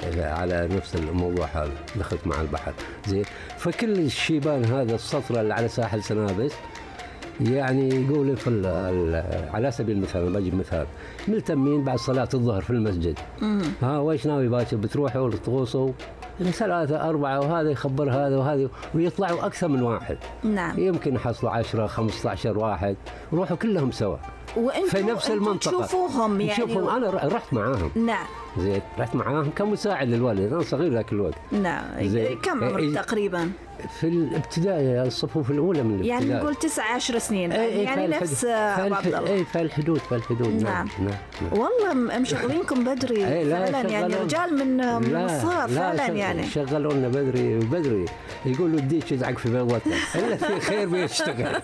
على نفس الموضوع هذا، دخلت مع البحر زين. فكل الشيبان هذا السطرة اللي على ساحل سنابس يعني يقول على سبيل المثال، بجيب مثال، ملتمين بعد صلاة الظهر في المسجد. وإيش ناوي باكر؟ بتروحوا تغوصوا 3 4 وهذا يخبر هذا وهذا، ويطلعوا أكثر من واحد. نعم. يمكن يحصلوا 10 15 واحد، يروحوا كلهم سوا في نفس المنطقة. تشوفوهم يعني؟ شوفهم، أنا رحت معاهم. نعم. زين، رحت معاهم كمساعد للوالد، أنا صغير ذاك الوقت. نعم. كم عمرك تقريبا؟ في الابتدائي، الصفوف الأولى من الابتدائي، يعني نقول 19 سنين. يعني نفس أبو عبد الله. في الحدود. نعم. والله مشغلينكم بدري فعلا، يعني رجال من الصغر فعلا. يعني شغلوا لنا بدري يقولوا الديك يزعق في بيضتنا إلا في خير بيشتغل.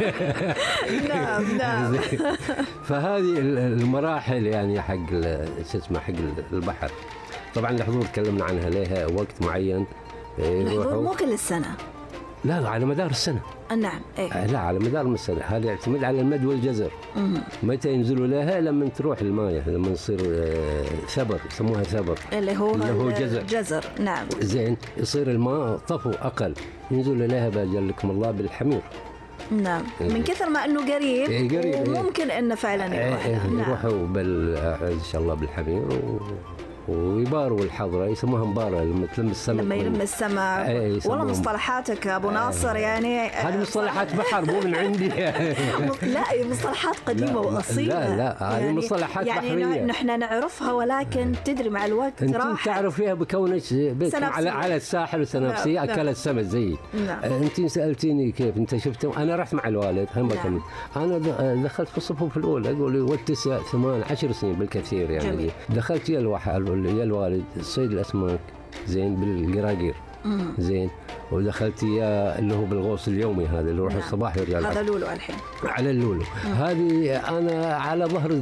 نعم. فهذه المراحل يعني حق حق البحر. طبعا الحضور تكلمنا عنها، لها وقت معين. الحضور مو كل السنة؟ لا، على مدار السنة. نعم. لا، على مدار السنة. هذا يعتمد على المد والجزر. متى ينزلوا لها؟ لما تروح المايه، لما يصير ثبر، يسموها ثبر، اللي هو جزر. نعم. زين، يصير الماء طفو أقل، ينزلوا لها بأجلكم الله بالحمير. نعم. من كثر ما انه قريب وممكن انه فعلا يروحوا ان شاء الله بالحمير ويباروا الحضرة، يسموها مبارة لما تلم السمك. لما يلم السمك. والله مصطلحاتك أبو ناصر يعني هذه مصطلحات بحر مو من عندي. لا، مصطلحات قديمة وأصيلة. لا، هذه يعني مصطلحات بحرية نحن نعرفها، ولكن تدري مع الوقت انت تعرف فيها بكونك على الساحل وسنافسية أكلت سمك زي. انت سألتيني كيف انت شفتهم. أنا رحت مع الوالد هم. أنا دخلت في الصفوف الأولى، أقول 9 8 10 سنين بالكثير يعني. جميل. دخلت يا الوالد صيد الأسماك زين بالقراقير. زين، ودخلت يا اللي هو بالغوص اليومي، هذا اللي يروح الصباح ويرجع. هذا لولو الحين. على اللولو. هذه أنا على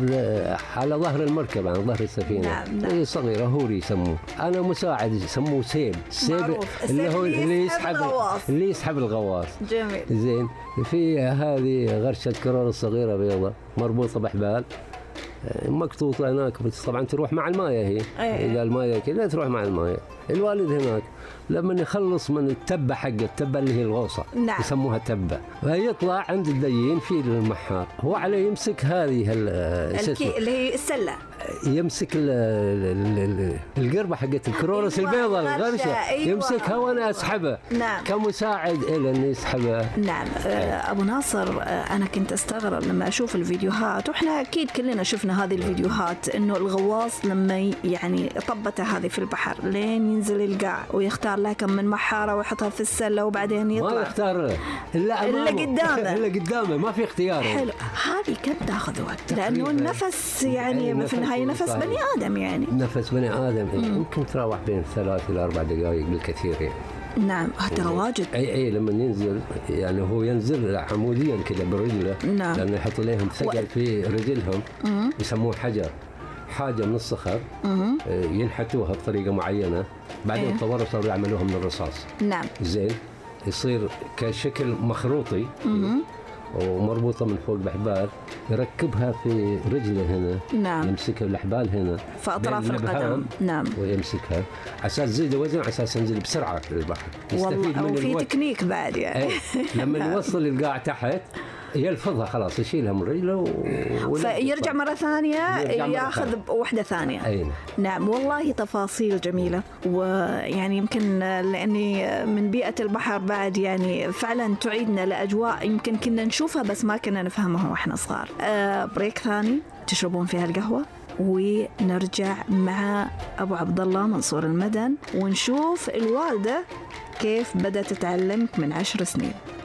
ظهر المركبة، على ظهر السفينة. نعم. صغيرة، هوري يسموه. أنا مساعد، يسموه سيب اللي هو اللي يسحب الغواص. جميل. زين، في هذه غرشة كرار صغيرة بيضة مربوطة بحبال مكتوطة هناك، بس طبعا تروح مع المايه هي. إذا المايه كذا تروح مع المايه. الوالد هناك لما يخلص من التبة التبة اللي هي الغوصة. نعم. يسموها تبة، ويطلع عند الديين في المحار، هو عليه يمسك هذه اللي هي السلة، يمسك القربة حقت الكرورس البيضة الغرشة. يمسكها وانا اسحبها. نعم. كمساعد الى انه يسحبها. نعم. ابو ناصر، انا كنت استغرب لما اشوف الفيديوهات، واحنا اكيد كلنا شفنا هذه الفيديوهات، انه الغواص لما يعني طبته هذه في البحر لين ينزل القاع ويختار له كم من محارة ويحطها في السلة وبعدين يطلع. ما يختار الا قدامه ما في اختيار. حلو. هذه كم تاخذ وقت؟ لانه النفس يعني في النهاية نفس بني آدم، يعني نفس بني آدم ممكن تراوح بين 3 إلى 4 دقائق بالكثير يعني. نعم. ترى واجد. اي لما ينزل يعني هو ينزل عموديا كذا برجله. نعم. لانه يحط لهم ثقل في رجلهم. يسموه حاجه من الصخر. ينحتوها بطريقه معينه، بعدين طوروا صاروا يعملوها من الرصاص. نعم. زين، يصير كشكل مخروطي. ومربوطة من فوق بحبال، يركبها في رجله هنا. نعم. يمسكها الأحبال هنا في أطراف القدم. نعم. ويمسكها على أساس يزيد وزن، على أساس ينزل بسرعة في البحر. يستفيد من وفي تكنيك بعد يعني. لما يوصل القاع تحت يلفظها خلاص، يشيلها من رجله فيرجع مرة ثانية ياخذ واحدة ثانية. أين. نعم. والله تفاصيل جميلة، ويعني يمكن لأني من بيئة البحر بعد، يعني فعلا تعيدنا لأجواء يمكن كنا نشوفها بس ما كنا نفهمها وإحنا صغار. بريك ثاني تشربون فيها القهوة، ونرجع مع أبو عبد الله منصور المدن ونشوف الوالدة كيف بدأت تتعلمك من 10 سنين.